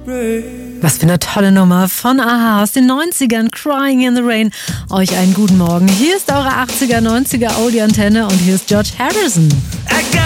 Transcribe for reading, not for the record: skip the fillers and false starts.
Was für eine tolle Nummer von a-ha aus den 90ern, Crying in the Rain. Euch einen guten Morgen. Hier ist eure 80er, 90er Oldie-Antenne und hier ist George Harrison.